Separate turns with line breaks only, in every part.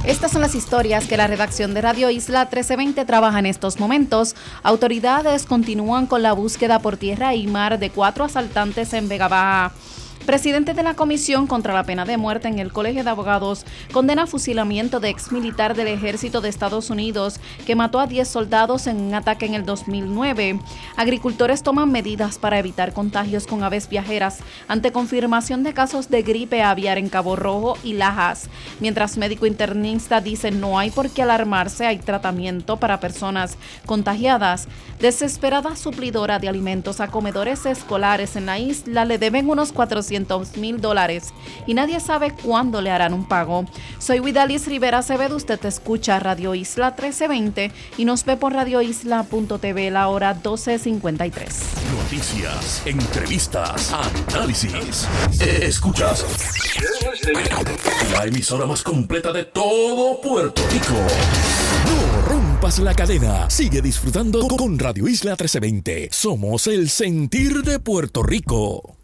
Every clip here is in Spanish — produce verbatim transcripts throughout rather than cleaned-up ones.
Estas son las historias que la redacción de Radio Isla trece veinte trabaja en estos momentos. Autoridades continúan con la búsqueda por tierra y mar de cuatro asaltantes en Vega Baja. Presidente de la Comisión contra la Pena de Muerte en el Colegio de Abogados condena fusilamiento de exmilitar del Ejército de Estados Unidos que mató a diez soldados en un ataque en el dos mil nueve. Agricultores toman medidas para evitar contagios con aves viajeras ante confirmación de casos de gripe aviar en Cabo Rojo y Lajas. Mientras médico internista dice no hay por qué alarmarse, hay tratamiento para personas contagiadas. Desesperada suplidora de alimentos a comedores escolares en la isla le deben unos cuatrocientos mil dólares y nadie sabe cuándo le harán un pago. Soy Widalis Rivera Acevedo, usted te escucha Radio Isla trece veinte y nos ve por radio isla punto t v la hora doce cincuenta y tres.
Noticias, entrevistas, análisis. Escuchas la emisora más completa de todo Puerto Rico. No rompas la cadena. Sigue disfrutando con Radio Isla trece veinte. Somos el sentir de Puerto Rico.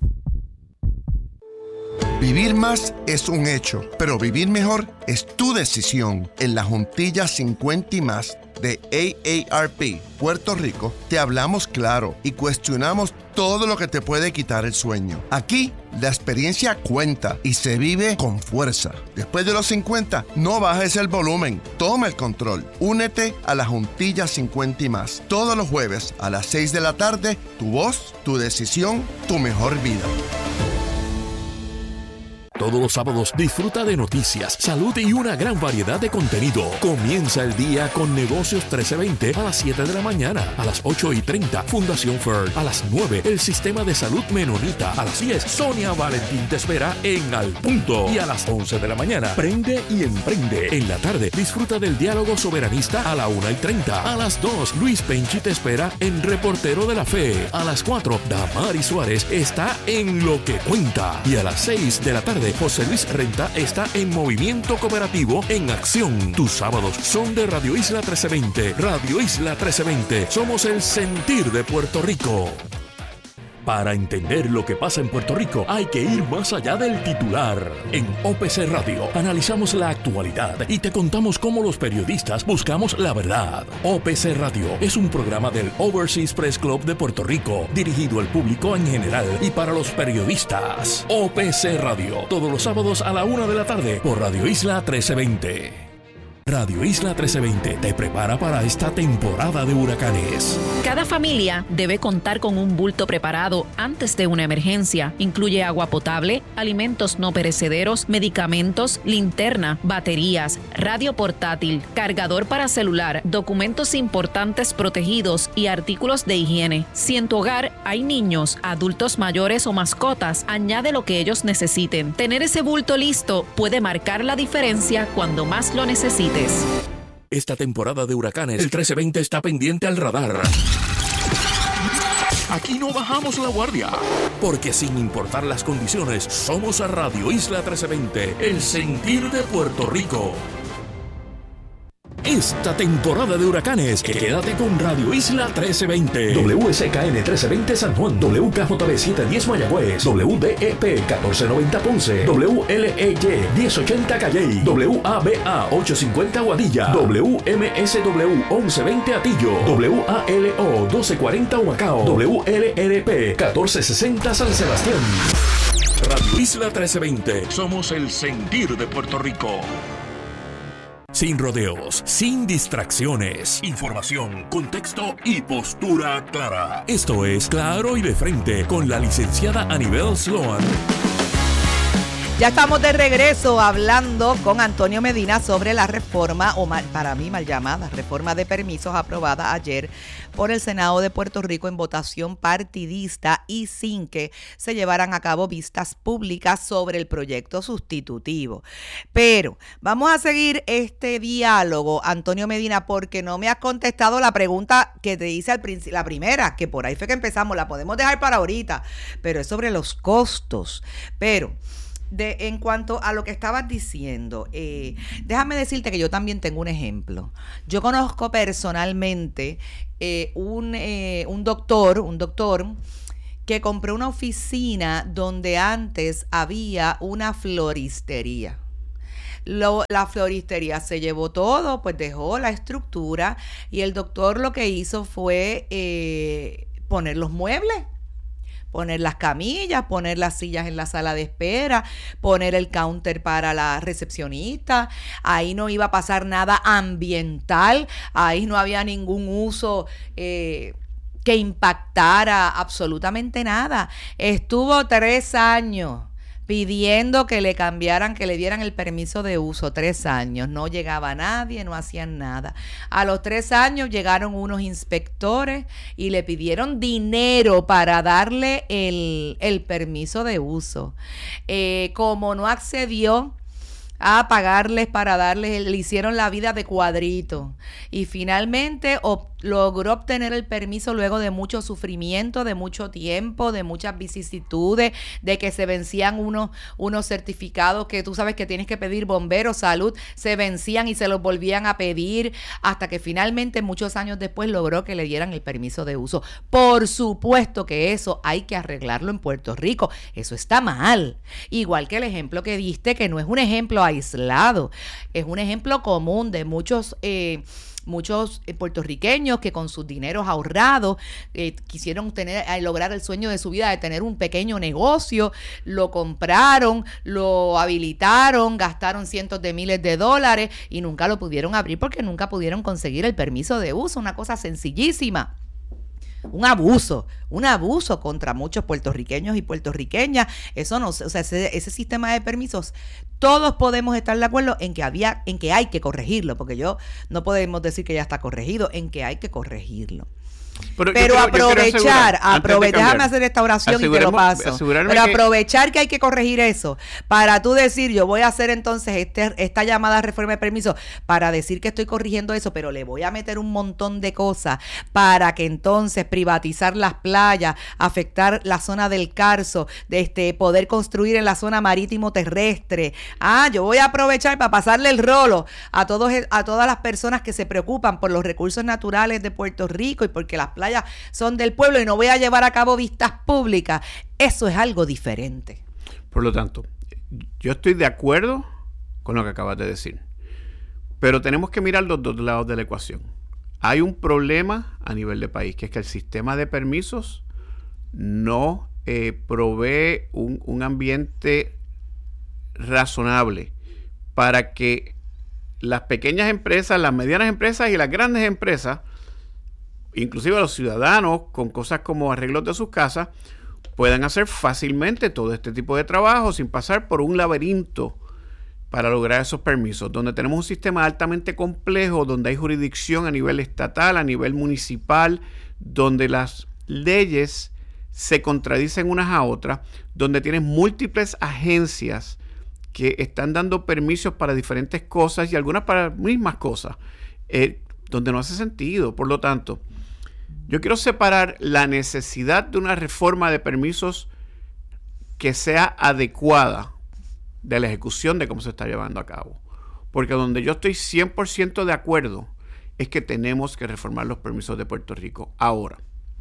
Vivir más es un hecho, pero vivir mejor es tu decisión. En la Juntilla cincuenta y más de A A R P Puerto Rico, te hablamos claro y cuestionamos todo lo que te puede quitar el sueño. Aquí, la experiencia cuenta y se vive con fuerza. Después de los cincuenta, no bajes el volumen, toma el control. Únete a la Juntilla cincuenta y más. Todos los jueves a las seis de la tarde, tu voz, tu decisión, tu mejor vida.
Todos los sábados disfruta de noticias, salud y una gran variedad de contenido. Comienza el día con Negocios trece veinte a las siete de la mañana. A las ocho y treinta, Fundación Ferd. A las nueve, el Sistema de Salud Menonita. A las diez, Sonia Valentín te espera en Al Punto. Y a las once de la mañana, Prende y Emprende. En la tarde, disfruta del diálogo soberanista a la una y treinta. A las dos, Luis Penchi te espera en Reportero de la Fe. A las cuatro, Damari Suárez está en Lo que Cuenta. Y a las seis de la tarde, José Luis Renta está en Movimiento Cooperativo en Acción. Tus sábados son de Radio Isla trece veinte. Radio Isla trece veinte. Somos el sentir de Puerto Rico. Para entender lo que pasa en Puerto Rico hay que ir más allá del titular. En O P C Radio analizamos la actualidad y te contamos cómo los periodistas buscamos la verdad. O P C Radio es un programa del Overseas Press Club de Puerto Rico, dirigido al público en general y para los periodistas. O P C Radio, todos los sábados a la una de la tarde por Radio Isla trece veinte. Radio Isla trece veinte te prepara para esta temporada de huracanes.
Cada familia debe contar con un bulto preparado antes de una emergencia. Incluye agua potable, alimentos no perecederos, medicamentos, linterna, baterías, radio portátil, cargador para celular, documentos importantes protegidos y artículos de higiene. Si en tu hogar hay niños, adultos mayores o mascotas, añade lo que ellos necesiten. Tener ese bulto listo puede marcar la diferencia cuando más lo necesites.
Esta temporada de huracanes, el trece veinte está pendiente al radar. Aquí no bajamos la guardia, porque sin importar las condiciones, somos a Radio Isla trece veinte, el sentir de Puerto Rico. Esta temporada de huracanes, quédate con Radio Isla trece veinte. W S K N trece veinte San Juan, W K J B setecientos diez Mayagüez, W D E P catorce noventa Ponce, W L E Y diez ochenta Calley, W A B A ochocientos cincuenta Guadilla, W M S W once veinte Atillo, W A L O doce cuarenta Humacao, W L R P catorce sesenta San Sebastián. Radio Isla trece veinte, somos el sentir de Puerto Rico. Sin rodeos, sin distracciones, información, contexto y postura clara. Esto es Claro y de Frente con la licenciada Anibel Sloan.
Ya estamos de regreso hablando con Antonio Medina sobre la reforma, o mal, para mí mal llamada, reforma de permisos aprobada ayer por el Senado de Puerto Rico en votación partidista y sin que se llevaran a cabo vistas públicas sobre el proyecto sustitutivo. Pero vamos a seguir este diálogo, Antonio Medina, porque no me has contestado la pregunta que te hice al principio, la primera, que por ahí fue que empezamos, la podemos dejar para ahorita, pero es sobre los costos. Pero De, en cuanto a lo que estabas diciendo, eh, déjame decirte que yo también tengo un ejemplo. Yo conozco personalmente eh, un, eh, un doctor, un doctor que compró una oficina donde antes había una floristería. Lo, la floristería se llevó todo, pues dejó la estructura y el doctor lo que hizo fue eh, poner los muebles, poner las camillas, poner las sillas en la sala de espera, poner el counter para la recepcionista. Ahí no iba a pasar nada ambiental, ahí no había ningún uso eh, que impactara absolutamente nada. Estuvo tres años pidiendo que le cambiaran, que le dieran el permiso de uso, tres años. No llegaba nadie, no hacían nada. A los tres años llegaron unos inspectores y le pidieron dinero para darle el, el permiso de uso. Eh, como no accedió a pagarles para darles, le hicieron la vida de cuadrito y finalmente ob, logró obtener el permiso luego de mucho sufrimiento, de mucho tiempo, de muchas vicisitudes, de que se vencían unos, unos certificados que tú sabes que tienes que pedir, bomberos, salud, se vencían y se los volvían a pedir hasta que finalmente muchos años después logró que le dieran el permiso de uso. Por supuesto que eso hay que arreglarlo en Puerto Rico, eso está mal, igual que el ejemplo que diste, que no es un ejemplo aislado, es un ejemplo común de muchos eh, muchos puertorriqueños que con sus dineros ahorrados eh, quisieron tener, eh, lograr el sueño de su vida de tener un pequeño negocio, lo compraron, lo habilitaron, gastaron cientos de miles de dólares y nunca lo pudieron abrir porque nunca pudieron conseguir el permiso de uso, una cosa sencillísima. Un abuso, un abuso contra muchos puertorriqueños y puertorriqueñas. Eso no, o sea, ese, ese sistema de permisos, todos podemos estar de acuerdo en que había, en que hay que corregirlo, porque yo no podemos decir que ya está corregido, en que hay que corregirlo. Pero, Pero quiero, aprovechar, aprovechar, de déjame hacer esta oración y te lo paso. Pero que... aprovechar que hay que corregir eso, para tú decir, yo voy a hacer entonces este, esta llamada reforma de permiso, para decir que estoy corrigiendo eso, pero le voy a meter un montón de cosas, para que entonces privatizar las playas, afectar la zona del Carso, de este, poder construir en la zona marítimo terrestre. Ah, yo voy a aprovechar para pasarle el rolo a todos, a todas las personas que se preocupan por los recursos naturales de Puerto Rico y porque las playas son del pueblo y no voy a llevar a cabo vistas públicas. Eso es algo diferente.
Por lo tanto, yo estoy de acuerdo con lo que acabas de decir, pero tenemos que mirar los dos lados de la ecuación. Hay un problema a nivel de país, que es que el sistema de permisos no eh, provee un, un ambiente razonable para que las pequeñas empresas, las medianas empresas y las grandes empresas, inclusive los ciudadanos con cosas como arreglos de sus casas, puedan hacer fácilmente todo este tipo de trabajo sin pasar por un laberinto para lograr esos permisos, donde tenemos un sistema altamente complejo, donde hay jurisdicción a nivel estatal, a nivel municipal, donde las leyes se contradicen unas a otras, donde tienes múltiples agencias que están dando permisos para diferentes cosas y algunas para las mismas cosas, eh, donde no hace sentido. Por lo tanto, yo quiero separar la necesidad de una reforma de permisos que sea adecuada de la ejecución de cómo se está llevando a cabo. Porque donde yo estoy cien por ciento de acuerdo es que tenemos que reformar los permisos de Puerto Rico. Ahora,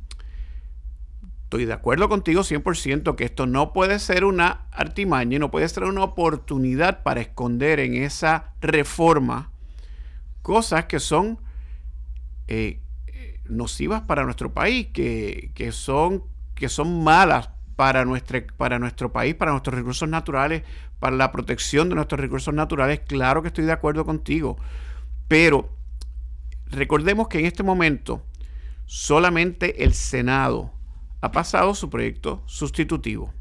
estoy de acuerdo contigo cien por ciento que esto no puede ser una artimaña y no puede ser una oportunidad para esconder en esa reforma cosas que son eh, nocivas para nuestro país, que, que, son, que son malas para, nuestra, para nuestro país, para nuestros recursos naturales, para la protección de nuestros recursos naturales. Claro que estoy de acuerdo contigo, pero recordemos que en este momento solamente el Senado ha pasado su proyecto sustitutivo.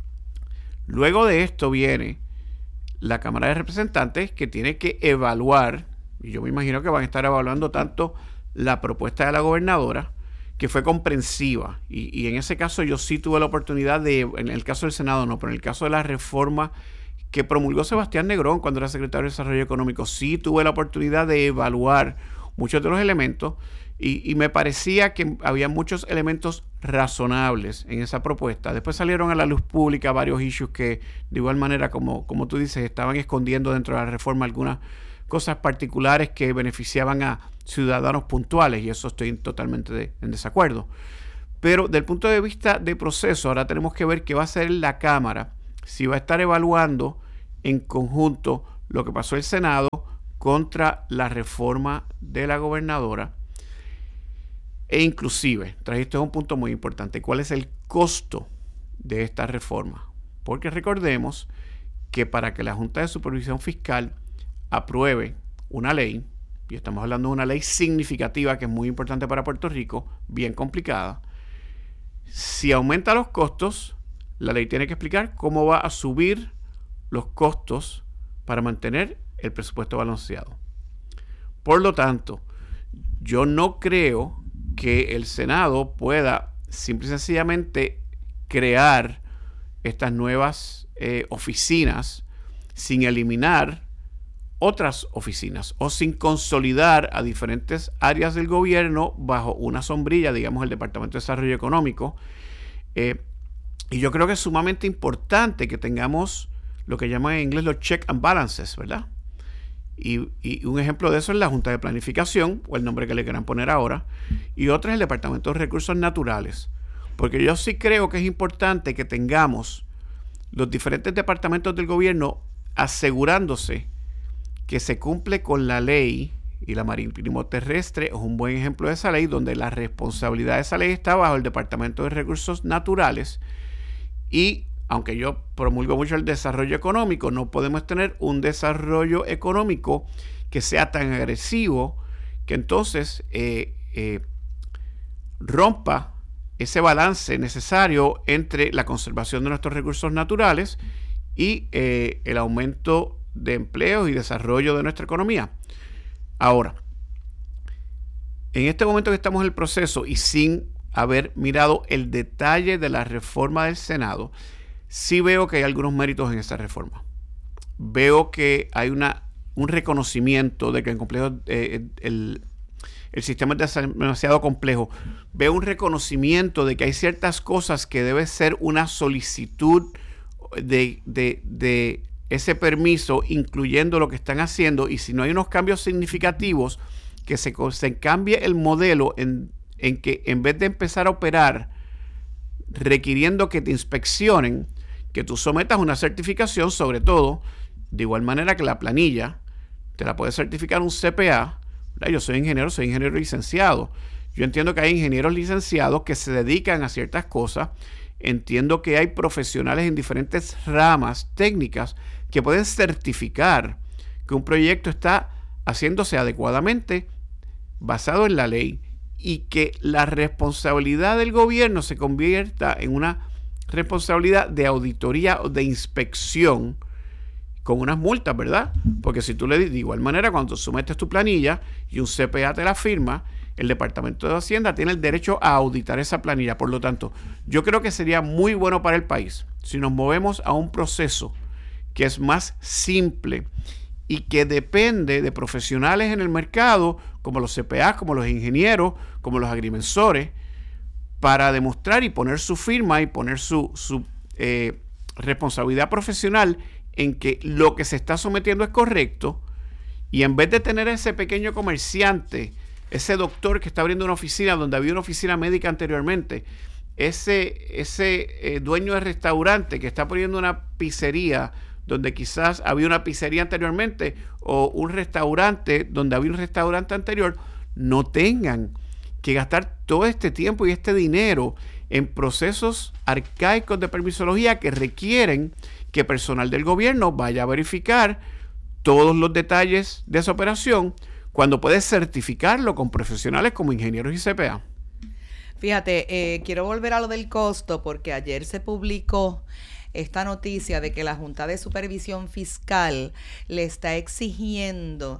Luego de esto viene la Cámara de Representantes, que tiene que evaluar, y yo me imagino que van a estar evaluando tanto la propuesta de la gobernadora, que fue comprensiva, y, y en ese caso yo sí tuve la oportunidad de, en el caso del Senado no, pero en el caso de la reforma que promulgó Sebastián Negrón cuando era secretario de Desarrollo Económico, sí tuve la oportunidad de evaluar muchos de los elementos, y, y me parecía que había muchos elementos razonables en esa propuesta. Después salieron a la luz pública varios issues que, de igual manera, como, como tú dices, estaban escondiendo dentro de la reforma algunas cosas particulares que beneficiaban a ciudadanos puntuales, y eso estoy totalmente de, en desacuerdo. Pero del punto de vista de proceso, ahora tenemos que ver qué va a hacer la Cámara, si va a estar evaluando en conjunto lo que pasó el Senado contra la reforma de la gobernadora. E inclusive, trajiste un punto muy importante, ¿cuál es el costo de esta reforma? Porque recordemos que para que la Junta de Supervisión Fiscal apruebe una ley, y estamos hablando de una ley significativa que es muy importante para Puerto Rico, bien complicada, si aumenta los costos, la ley tiene que explicar cómo va a subir los costos para mantener el presupuesto balanceado. Por lo tanto, yo no creo que el Senado pueda simple y sencillamente crear estas nuevas eh, oficinas sin eliminar otras oficinas o sin consolidar a diferentes áreas del gobierno bajo una sombrilla, digamos el Departamento de Desarrollo Económico. Eh, y yo creo que es sumamente importante que tengamos lo que llaman en inglés los check and balances, ¿verdad? Y, y un ejemplo de eso es la Junta de Planificación, o el nombre que le quieran poner ahora, y otro es el Departamento de Recursos Naturales. Porque yo sí creo que es importante que tengamos los diferentes departamentos del gobierno asegurándose que se cumple con la ley, y la marítimo terrestre es un buen ejemplo de esa ley, donde la responsabilidad de esa ley está bajo el Departamento de Recursos Naturales. Y aunque yo promulgo mucho el desarrollo económico, no podemos tener un desarrollo económico que sea tan agresivo que entonces eh, eh, rompa ese balance necesario entre la conservación de nuestros recursos naturales y eh, el aumento de empleos y desarrollo de nuestra economía. Ahora, en este momento que estamos en el proceso y sin haber mirado el detalle de la reforma del Senado, sí veo que hay algunos méritos en esta reforma. Veo que hay una, un reconocimiento de que el, complejo, eh, el, el sistema es demasiado complejo. Veo un reconocimiento de que hay ciertas cosas que debe ser una solicitud de, de, de ese permiso, incluyendo lo que están haciendo, y si no hay unos cambios significativos, que se, se cambie el modelo en, en que en vez de empezar a operar requiriendo que te inspeccionen, que tú sometas una certificación, sobre todo, de igual manera que la planilla, te la puede certificar un C P A. ¿Verdad? Yo soy ingeniero, soy ingeniero licenciado. Yo entiendo que hay ingenieros licenciados que se dedican a ciertas cosas. Entiendo que hay profesionales en diferentes ramas técnicas que pueden certificar que un proyecto está haciéndose adecuadamente basado en la ley y que la responsabilidad del gobierno se convierta en una responsabilidad de auditoría o de inspección con unas multas, ¿verdad? Porque si tú le dices de igual manera, cuando sometes tu planilla y un C P A te la firma, el Departamento de Hacienda tiene el derecho a auditar esa planilla. Por lo tanto, yo creo que sería muy bueno para el país si nos movemos a un proceso que es más simple y que depende de profesionales en el mercado, como los C P A, como los ingenieros, como los agrimensores, para demostrar y poner su firma y poner su, su eh, responsabilidad profesional en que lo que se está sometiendo es correcto, y en vez de tener ese pequeño comerciante, ese doctor que está abriendo una oficina donde había una oficina médica anteriormente, ese, ese eh, dueño de restaurante que está poniendo una pizzería donde quizás había una pizzería anteriormente, o un restaurante donde había un restaurante anterior, no tengan que gastar todo este tiempo y este dinero en procesos arcaicos de permisología que requieren que personal del gobierno vaya a verificar todos los detalles de esa operación, cuando puedes certificarlo con profesionales como ingenieros y C P A.
Fíjate, eh, quiero volver a lo del costo, porque ayer se publicó esta noticia de que la Junta de Supervisión Fiscal le está exigiendo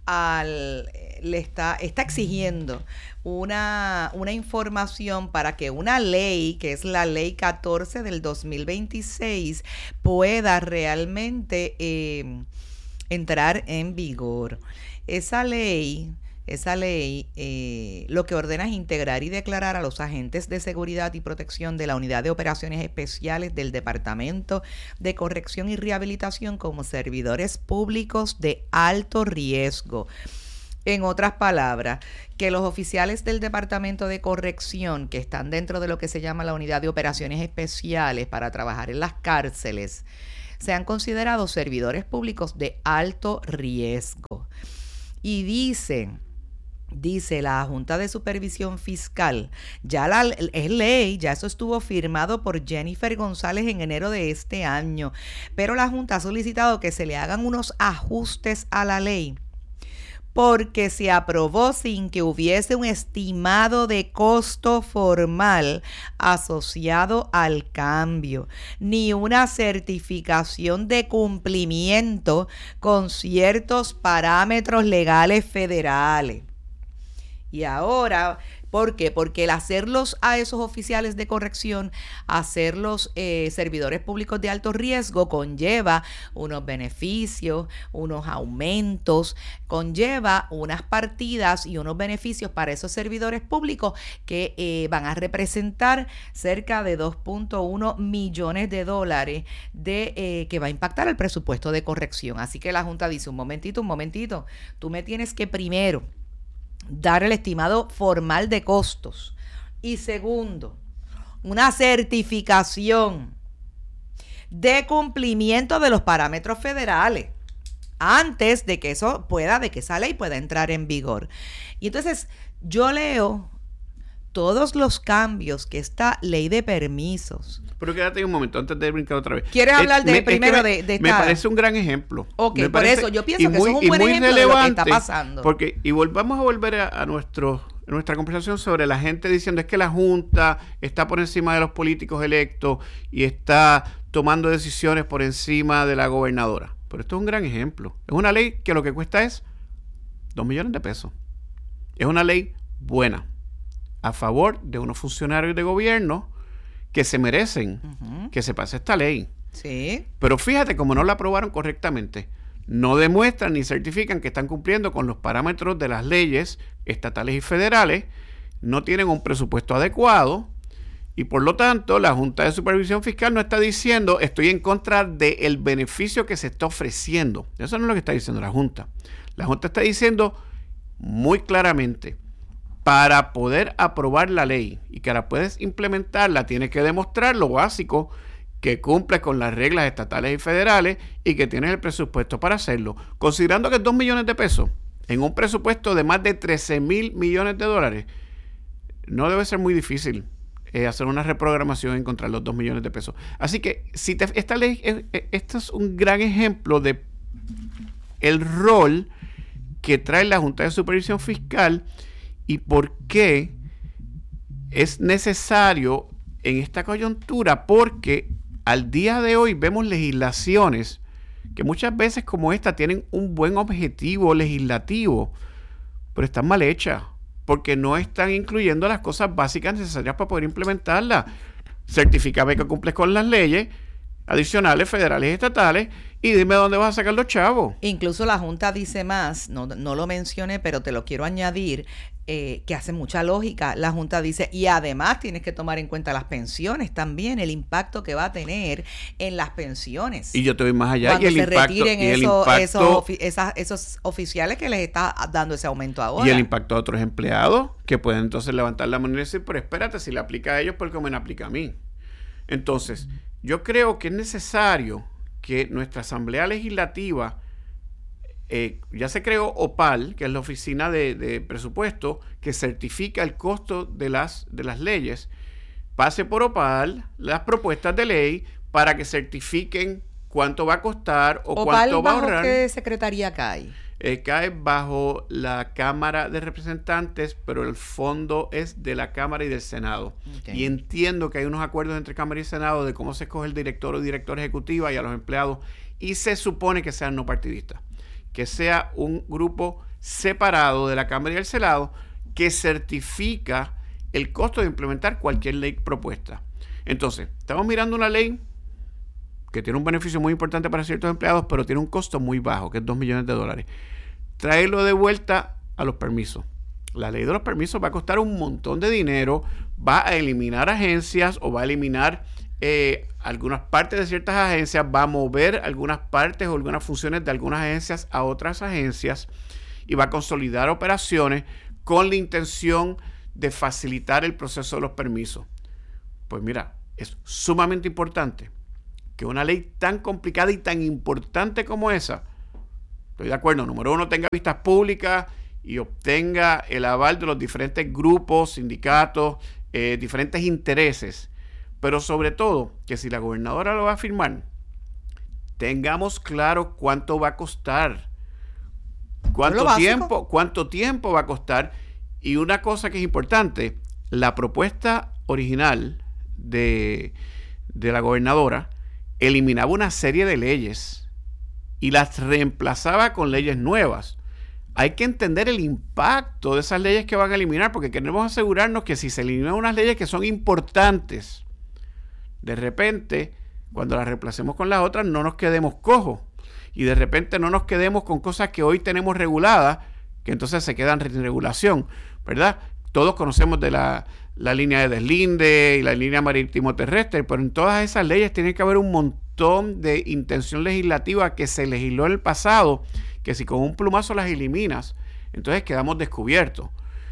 al le está está exigiendo una una información para que una ley, que es la ley catorce del dos mil veintiséis, pueda realmente eh, entrar en vigor. Esa ley Esa ley eh, lo que ordena es integrar y declarar a los agentes de seguridad y protección de la Unidad de Operaciones Especiales del Departamento de Corrección y Rehabilitación como servidores públicos de alto riesgo. En otras palabras, que los oficiales del Departamento de Corrección, que están dentro de lo que se llama la Unidad de Operaciones Especiales para trabajar en las cárceles, sean considerados servidores públicos de alto riesgo. Y dicen... Dice la Junta de Supervisión Fiscal, ya la, es ley, ya eso estuvo firmado por Jennifer González en enero de este año, pero la Junta ha solicitado que se le hagan unos ajustes a la ley porque se aprobó sin que hubiese un estimado de costo formal asociado al cambio, ni una certificación de cumplimiento con ciertos parámetros legales federales. Y ahora, ¿por qué? Porque el hacerlos a esos oficiales de corrección, hacerlos eh, servidores públicos de alto riesgo, conlleva unos beneficios, unos aumentos, conlleva unas partidas y unos beneficios para esos servidores públicos que eh, van a representar cerca de dos punto uno millones de dólares de eh, que va a impactar el presupuesto de corrección. Así que la Junta dice, un momentito, un momentito, tú me tienes que primero dar el estimado formal de costos y segundo, una certificación de cumplimiento de los parámetros federales antes de que eso pueda, de que esa ley pueda entrar en vigor. Y entonces yo leo todos los cambios que esta ley de permisos.
Pero quédate un momento antes de brincar otra vez.
¿Quieres hablar de
me,
primero
me,
de, de esta?
Me parece un gran ejemplo.
Ok,
me
por
parece,
eso yo pienso que
muy,
eso es un buen ejemplo de lo que está pasando.
Porque, y volvamos a volver a, a nuestro, a nuestra conversación sobre la gente diciendo es que la Junta está por encima de los políticos electos y está tomando decisiones por encima de la gobernadora. Pero esto es un gran ejemplo. Es una ley que lo que cuesta es dos millones de pesos. Es una ley buena, a favor de unos funcionarios de gobierno que se merecen uh-huh. que se pase esta ley.
Sí.
Pero fíjate, como no la aprobaron correctamente, no demuestran ni certifican que están cumpliendo con los parámetros de las leyes estatales y federales, no tienen un presupuesto adecuado y por lo tanto la Junta de Supervisión Fiscal no está diciendo estoy en contra del beneficio que se está ofreciendo. Eso no es lo que está diciendo la Junta. La Junta está diciendo muy claramente, para poder aprobar la ley y que la puedes implementarla, tienes que demostrar lo básico, que cumple con las reglas estatales y federales y que tienes el presupuesto para hacerlo. Considerando que es dos millones de pesos en un presupuesto de más de trece mil millones de dólares, no debe ser muy difícil eh, hacer una reprogramación y encontrar los dos millones de pesos. Así que si te, esta ley, eh, esto es un gran ejemplo de el rol que trae la Junta de Supervisión Fiscal y por qué es necesario en esta coyuntura, porque al día de hoy vemos legislaciones que muchas veces como esta tienen un buen objetivo legislativo, pero están mal hechas, porque no están incluyendo las cosas básicas necesarias para poder implementarlas. Certifícame que cumples con las leyes adicionales, federales y estatales, y dime dónde vas a sacar los chavos.
Incluso la Junta dice más, no, no lo mencioné, pero te lo quiero añadir, eh, que hace mucha lógica. La Junta dice, y además tienes que tomar en cuenta las pensiones también, el impacto que va a tener en las pensiones.
Y yo te voy más allá.
Cuando
y el
se
impacto,
retiren
y el
eso,
impacto,
esos, ofi- esas, esos oficiales que les está dando ese aumento ahora.
Y el impacto a otros empleados que pueden entonces levantar la mano y decir, pero espérate, si le aplica a ellos, ¿por qué me la aplica a mí? Entonces, yo creo que es necesario que nuestra Asamblea Legislativa, eh, ya se creó OPAL, que es la Oficina de, de Presupuesto, que certifica el costo de las, de las leyes, pase por OPAL las propuestas de ley para que certifiquen cuánto va a costar o
¿OPAL
cuánto va a
bajo
ahorrar.
qué secretaría cae?
Eh, cae bajo la Cámara de Representantes, pero el fondo es de la Cámara y del Senado. Okay. Y entiendo que hay unos acuerdos entre Cámara y Senado de cómo se escoge el director o directora ejecutiva y a los empleados, y se supone que sean no partidistas, que sea un grupo separado de la Cámara y del Senado que certifica el costo de implementar cualquier ley propuesta. Entonces, estamos mirando una ley que tiene un beneficio muy importante para ciertos empleados, pero tiene un costo muy bajo, que es dos millones de dólares. Traerlo de vuelta a los permisos. La ley de los permisos va a costar un montón de dinero, va a eliminar agencias o va a eliminar eh, algunas partes de ciertas agencias, va a mover algunas partes o algunas funciones de algunas agencias a otras agencias y va a consolidar operaciones con la intención de facilitar el proceso de los permisos. Pues mira, es sumamente importante que una ley tan complicada y tan importante como esa, estoy de acuerdo, número uno, tenga vistas públicas y obtenga el aval de los diferentes grupos, sindicatos, eh, diferentes intereses, pero sobre todo, que si la gobernadora lo va a firmar, tengamos claro cuánto va a costar, cuánto tiempo, cuánto tiempo va a costar. Y una cosa que es importante, la propuesta original de, de la gobernadora eliminaba una serie de leyes y las reemplazaba con leyes nuevas. Hay que entender el impacto de esas leyes que van a eliminar, porque queremos asegurarnos que si se eliminan unas leyes que son importantes, de repente, cuando las reemplacemos con las otras, no nos quedemos cojos. Y de repente no nos quedemos con cosas que hoy tenemos reguladas, que entonces se quedan en regulación, ¿verdad? Todos conocemos de la, la línea de deslinde y la línea marítimo terrestre, pero en todas esas leyes tiene que haber un montón de intención legislativa que se legisló en el pasado, que si con un plumazo las eliminas, entonces quedamos descubiertos.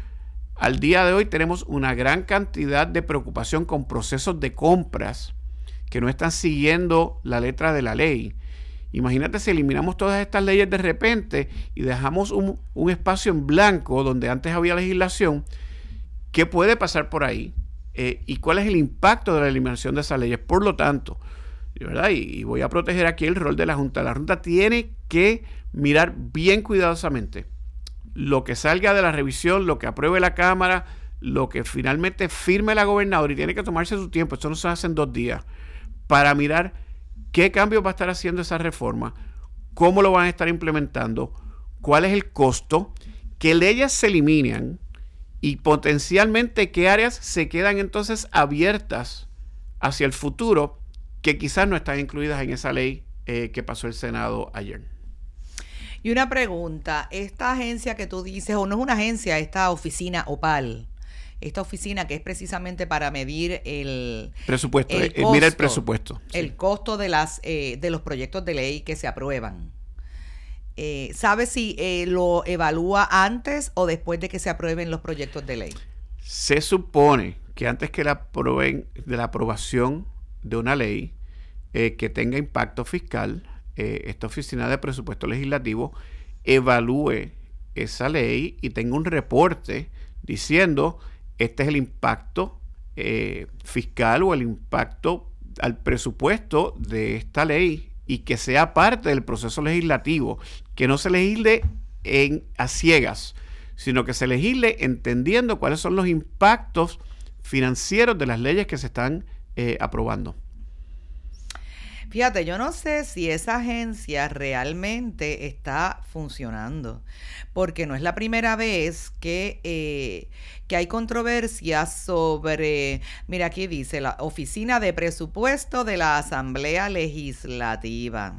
Al día de hoy tenemos una gran cantidad de preocupación con procesos de compras que no están siguiendo la letra de la ley. Imagínate si eliminamos todas estas leyes de repente y dejamos un, un espacio en blanco donde antes había legislación. ¿Qué puede pasar por ahí? Eh, ¿Y cuál es el impacto de la eliminación de esas leyes? Por lo tanto, ¿verdad? Y, y voy a proteger aquí el rol de la Junta. La Junta tiene que mirar bien cuidadosamente lo que salga de la revisión, lo que apruebe la Cámara, lo que finalmente firme la gobernadora, y tiene que tomarse su tiempo. Esto no se hace en dos días, para mirar qué cambios va a estar haciendo esa reforma, cómo lo van a estar implementando, cuál es el costo, qué leyes se eliminan y potencialmente qué áreas se quedan entonces abiertas hacia el futuro que quizás no están incluidas en esa ley eh, que pasó el Senado ayer.
Y una pregunta, esta agencia que tú dices, o no es una agencia, esta oficina OPAL, esta oficina que es precisamente para medir el
presupuesto,
el
eh,
costo,
mira el presupuesto,
el sí. costo de las eh, de los proyectos de ley que se aprueban. Eh, ¿Sabe si eh, lo evalúa antes o después de que se aprueben los proyectos de ley?
Se supone que antes que la aprueben, de la aprobación de una ley eh, que tenga impacto fiscal, eh, esta oficina de presupuesto legislativo evalúe esa ley y tenga un reporte diciendo este es el impacto eh, fiscal o el impacto al presupuesto de esta ley, y que sea parte del proceso legislativo, que no se legisle en, a ciegas, sino que se legisle entendiendo cuáles son los impactos financieros de las leyes que se están eh, aprobando.
Fíjate, yo no sé si esa agencia realmente está funcionando, porque no es la primera vez que, eh, que hay controversias sobre, mira aquí dice, la Oficina de Presupuesto de la Asamblea Legislativa.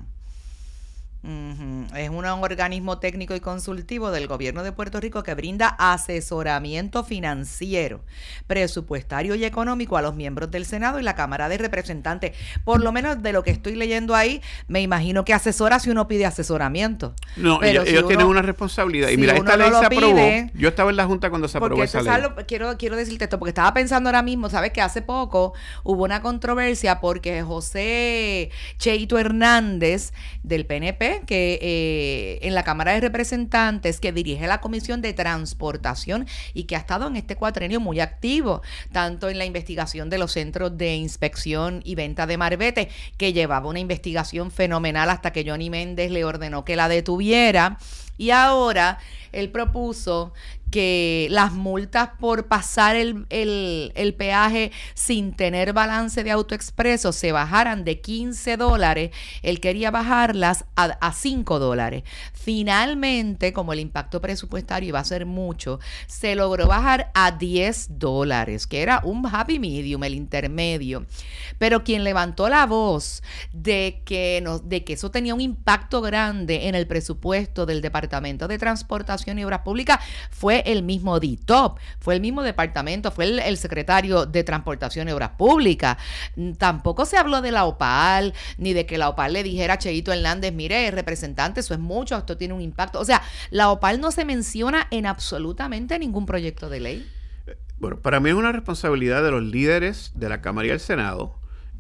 Uh-huh. Es un organismo técnico y consultivo del gobierno de Puerto Rico que brinda asesoramiento financiero, presupuestario y económico a los miembros del Senado y la Cámara de Representantes. Por lo menos de lo que estoy leyendo ahí, me imagino que asesora si uno pide asesoramiento.
No, pero ellos, si ellos uno, tienen una responsabilidad. Y si mira, esta ley no se aprobó. Pide, yo estaba en la Junta cuando se aprobó esa ley.
Lo, quiero, quiero decirte esto, porque estaba pensando ahora mismo, sabes que hace poco hubo una controversia porque José Cheito Hernández del P N P, que eh, en la Cámara de Representantes, que dirige la Comisión de Transportación y que ha estado en este cuatrenio muy activo, tanto en la investigación de los centros de inspección y venta de marbete, que llevaba una investigación fenomenal hasta que Johnny Méndez le ordenó que la detuviera, y ahora él propuso que las multas por pasar el, el, el peaje sin tener balance de AutoExpreso se bajaran de quince dólares. Él quería bajarlas a, a cinco dólares. Finalmente, como el impacto presupuestario iba a ser mucho, se logró bajar a diez dólares, que era un happy medium, el intermedio. Pero quien levantó la voz de que, no, de que eso tenía un impacto grande en el presupuesto del Departamento de Transportación y Obras Públicas fue el mismo D T O P, fue el mismo departamento, fue el, el secretario de Transportación y Obras Públicas. Tampoco se habló de la OPAL, ni de que la OPAL le dijera a Cheito Hernández, mire, representante, eso es mucho, esto tiene un impacto. O sea, la OPAL no se menciona en absolutamente ningún proyecto de ley.
Bueno, para mí es una responsabilidad de los líderes de la Cámara y el Senado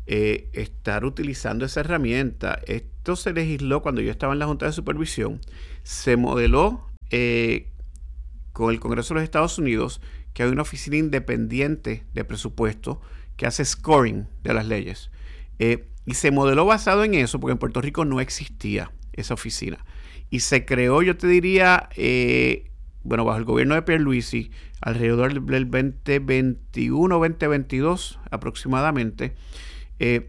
eh, estar utilizando esa herramienta. Esto se legisló cuando yo estaba en la Junta de Supervisión, se modeló eh, con el Congreso de los Estados Unidos, que hay una oficina independiente de presupuesto que hace scoring de las leyes. Eh, y se modeló basado en eso, porque en Puerto Rico no existía esa oficina. Y se creó, yo te diría, eh, bueno, bajo el gobierno de Pierluisi, alrededor del veinte veintiuno, veinte veintidós aproximadamente. Eh,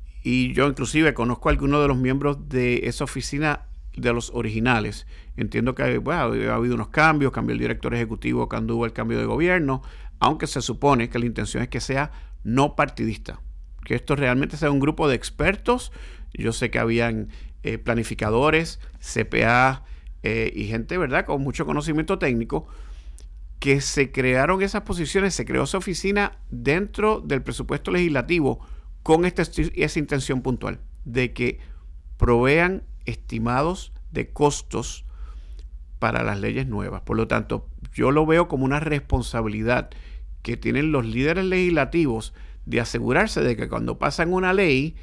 y yo inclusive conozco a algunos de los miembros de esa oficina, de los originales. Entiendo que bueno, ha habido unos cambios, cambió el director ejecutivo cuando hubo el cambio de gobierno, aunque se supone que la intención es que sea no partidista, que esto realmente sea un grupo de expertos. Yo sé que habían eh, planificadores, C P A eh, y gente, ¿verdad?, con mucho conocimiento técnico, que se crearon esas posiciones, se creó esa oficina dentro del presupuesto legislativo con esta, esa intención puntual de que provean estimados de costos para las leyes nuevas. Por lo tanto, yo lo veo como una responsabilidad que tienen los líderes legislativos de asegurarse de que cuando pasan una ley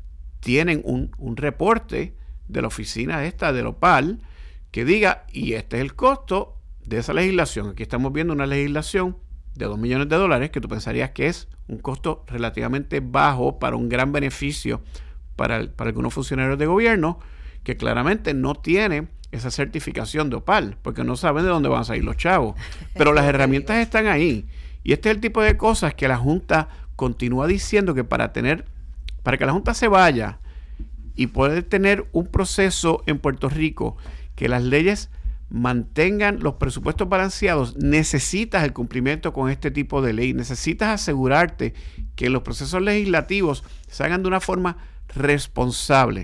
tienen un, un reporte de la oficina esta del OPAL que diga, y este es el costo de esa legislación. Aquí estamos viendo una legislación de dos millones de dólares que tú pensarías que es un costo relativamente bajo para un gran beneficio para, el, para algunos funcionarios de gobierno que claramente no tiene esa certificación de OPAL porque no saben de dónde van a salir los chavos. Pero las herramientas están ahí. Y este es el tipo de cosas que la Junta continúa diciendo que para tener, para que la Junta se vaya y poder tener un proceso en Puerto Rico que las leyes mantengan los presupuestos balanceados, necesitas el cumplimiento con este tipo de ley. Necesitas asegurarte que los procesos legislativos se hagan de una forma responsable.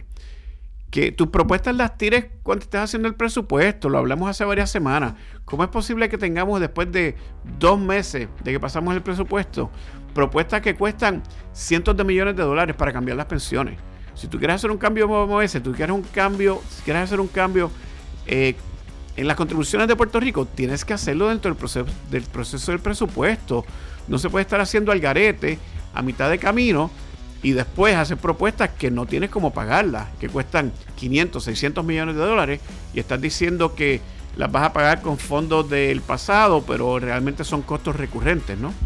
Que tus propuestas las tires cuando estés haciendo el presupuesto. Lo hablamos hace varias semanas. ¿Cómo es posible que tengamos después de dos meses de que pasamos el presupuesto propuestas que cuestan cientos de millones de dólares para cambiar las pensiones? Si tú quieres hacer un cambio como ese, tú quieres un cambio, si quieres hacer un cambio eh, en las contribuciones de Puerto Rico, tienes que hacerlo dentro del proceso, del proceso del presupuesto. No se puede estar haciendo al garete a mitad de camino y después hacer propuestas que no tienes cómo pagarlas, que cuestan quinientos, seiscientos millones de dólares y estás diciendo que las vas a pagar con fondos del pasado, pero realmente son costos recurrentes, ¿no?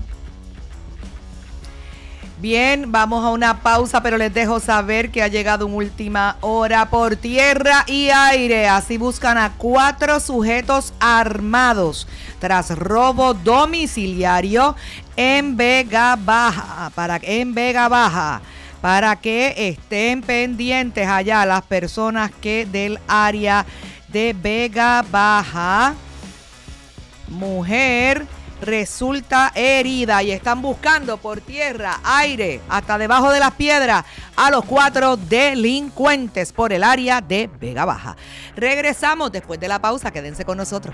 Bien, vamos a una pausa, pero les dejo saber que ha llegado una última hora por tierra y aire. Así buscan a cuatro sujetos armados tras robo domiciliario en Vega Baja, para, en Vega Baja, para que estén pendientes allá las personas que del área de Vega Baja. Mujer resulta herida y están buscando por tierra, aire, hasta debajo de las piedras a los cuatro delincuentes por el área de Vega Baja. Regresamos después de la pausa, quédense con nosotros.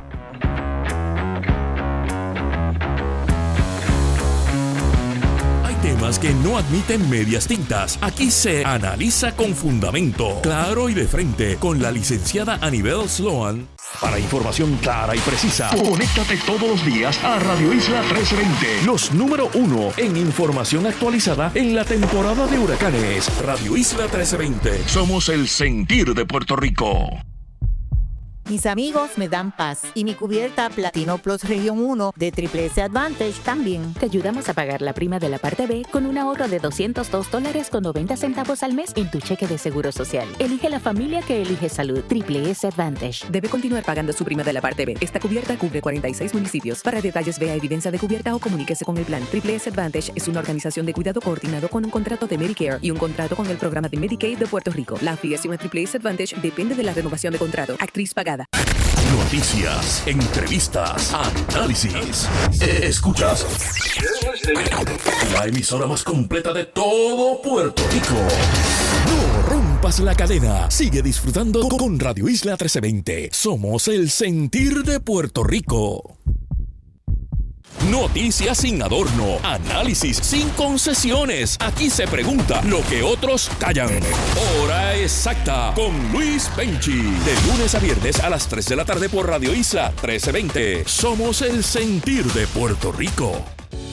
Hay temas que no admiten medias tintas. Aquí se analiza con fundamento, claro y de frente, con la licenciada Anibel Sloan. Para información clara y precisa, conéctate todos los días a Radio Isla trece veinte. Los número uno en información actualizada en la temporada de huracanes. Radio Isla trece veinte. Somos el sentir de Puerto Rico.
Mis amigos me dan paz y mi cubierta Platino Plus Región uno de Triple S Advantage también.
Te ayudamos a pagar la prima de la parte B con un ahorro de doscientos dos dólares con noventa centavos al mes en tu cheque de seguro social. Elige la familia que elige salud. Triple S Advantage.
Debe continuar pagando su prima de la parte B. Esta cubierta cubre cuarenta y seis municipios. Para detalles, vea evidencia de cubierta o comuníquese con el plan. Triple S Advantage es una organización de cuidado coordinado con un contrato de Medicare y un contrato con el programa de Medicaid de Puerto Rico. La afiliación a Triple S Advantage depende de la renovación de contrato. Actriz pagada.
Noticias, entrevistas, análisis. Escuchas la emisora más completa de todo Puerto Rico. No rompas la cadena. Sigue disfrutando con Radio Isla trece veinte. Somos el sentir de Puerto Rico. Noticias sin adorno, análisis sin concesiones. Aquí se pregunta lo que otros callan. Hora exacta con Luis Penchi. De lunes a viernes a las tres de la tarde por Radio Isla trece veinte. Somos el sentir de Puerto Rico.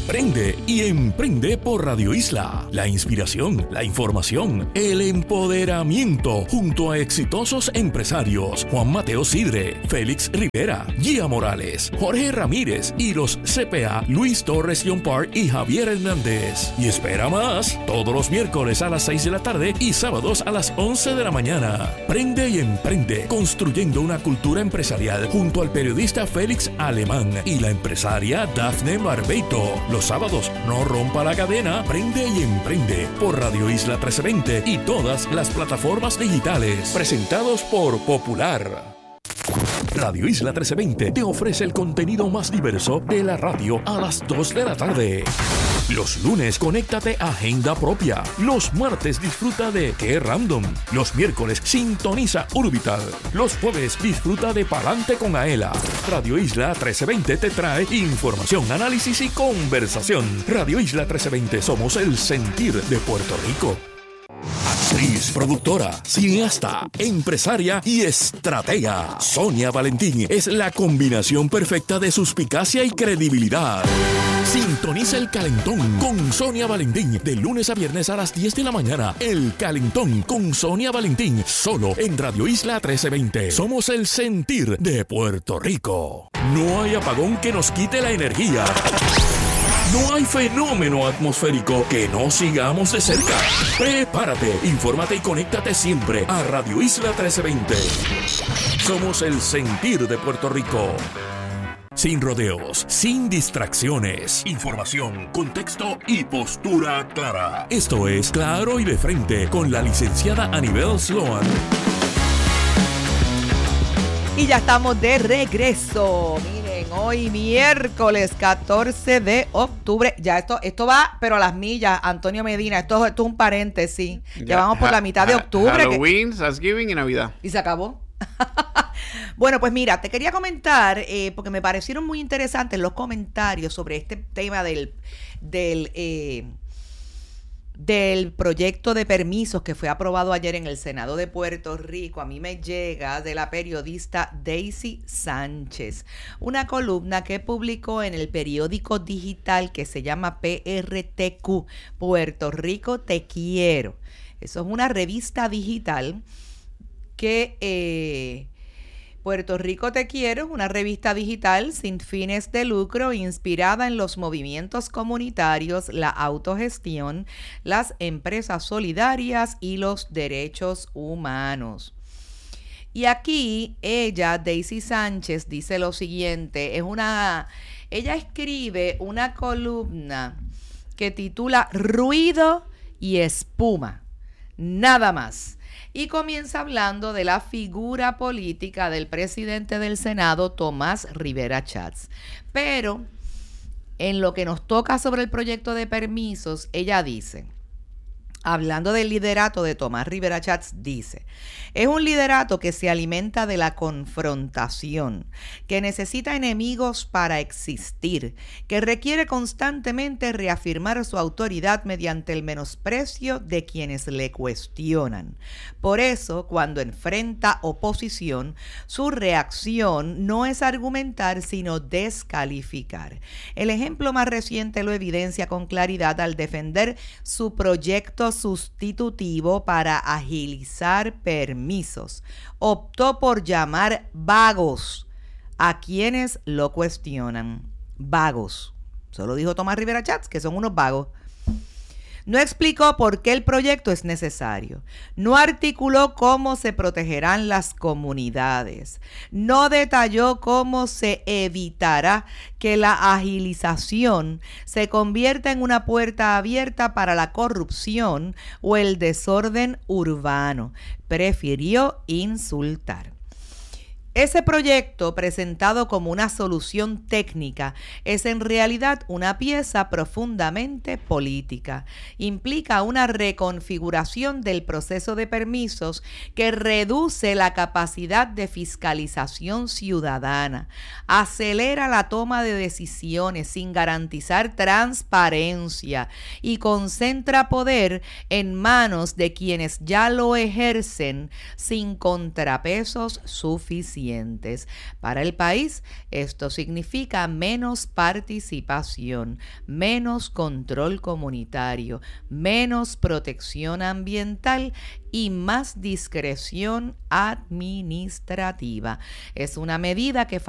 Prende y emprende por Radio Isla. La inspiración, la información, el empoderamiento junto a exitosos empresarios Juan Mateo Sidre, Félix Rivera, Gia Morales, Jorge Ramírez y los C P A Luis Torres Yompar y Javier Hernández. Y espera más, todos los miércoles a las seis de la tarde y sábados a las once de la mañana. Prende y emprende, construyendo una cultura empresarial junto al periodista Félix Alemán y la empresaria Dafne Barbeito. Los sábados, no rompa la cadena, prende y emprende por Radio Isla trece veinte y todas las plataformas digitales. Presentados por Popular. Radio Isla trece veinte te ofrece el contenido más diverso de la radio a las dos de la tarde. Los lunes, conéctate a Agenda Propia. Los martes, disfruta de Qué Random. Los miércoles, sintoniza Urbital. Los jueves, disfruta de Palante con Aela. Radio Isla trece veinte te trae información, análisis y conversación. Radio Isla trece veinte, somos el sentir de Puerto Rico. Actriz, productora, cineasta, empresaria y estratega. Sonia Valentín es la combinación perfecta de suspicacia y credibilidad. Sintoniza El Calentón con Sonia Valentín de lunes a viernes a las diez de la mañana. El Calentón con Sonia Valentín, solo en Radio Isla trece veinte. Somos el sentir de Puerto Rico. No hay apagón que nos quite la energía. No hay fenómeno atmosférico que no sigamos de cerca. Prepárate, infórmate y conéctate siempre a Radio Isla trece veinte. Somos el sentir de Puerto Rico. Sin rodeos, sin distracciones. Información, contexto y postura clara. Esto es Claro y de Frente con la licenciada Anibel Sloan.
Y ya estamos de regreso. Miren, hoy miércoles catorce de octubre. Ya esto esto va, pero a las millas, Antonio Medina. Esto, esto es un paréntesis. Ya, ya vamos por la mitad de octubre.
Halloween, que... Thanksgiving y Navidad.
Y se acabó. Bueno, pues mira, te quería comentar, eh, porque me parecieron muy interesantes los comentarios sobre este tema del, del, eh, del proyecto de permisos que fue aprobado ayer en el Senado de Puerto Rico. A mí me llega de la periodista Daisy Sánchez, una columna que publicó en el periódico digital que se llama P R T Q, Puerto Rico Te Quiero. Eso es una revista digital que eh, Puerto Rico Te Quiero es una revista digital sin fines de lucro inspirada en los movimientos comunitarios, la autogestión, las empresas solidarias y los derechos humanos. Y aquí ella, Daisy Sánchez, dice lo siguiente, es una, ella escribe una columna que titula Ruido y espuma, nada más. Y comienza hablando de la figura política del presidente del Senado, Tomás Rivera Chats. Pero en lo que nos toca sobre el proyecto de permisos, ella dice, hablando del liderato de Tomás Rivera Chats, dice, es un liderato que se alimenta de la confrontación, que necesita enemigos para existir, que requiere constantemente reafirmar su autoridad mediante el menosprecio de quienes le cuestionan. Por eso, cuando enfrenta oposición, su reacción no es argumentar, sino descalificar. El ejemplo más reciente lo evidencia con claridad al defender su proyecto sustitutivo para agilizar permisos. Optó por llamar vagos a quienes lo cuestionan. Vagos. Solo dijo Tomás Rivera Chats que son unos vagos. No explicó por qué el proyecto es necesario. No articuló cómo se protegerán las comunidades. No detalló cómo se evitará que la agilización se convierta en una puerta abierta para la corrupción o el desorden urbano. Prefirió insultar. Ese proyecto, presentado como una solución técnica, es en realidad una pieza profundamente política. Implica una reconfiguración del proceso de permisos que reduce la capacidad de fiscalización ciudadana, acelera la toma de decisiones sin garantizar transparencia y concentra poder en manos de quienes ya lo ejercen sin contrapesos suficientes. clientes. Para el país, esto significa menos participación, menos control comunitario, menos protección ambiental y más discreción administrativa. Es una medida que